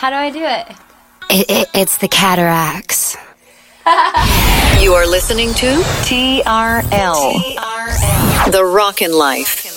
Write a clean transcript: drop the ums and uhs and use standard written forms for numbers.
How do I do it? It's the cataracts. You are listening to TRL, The Rockin' Life.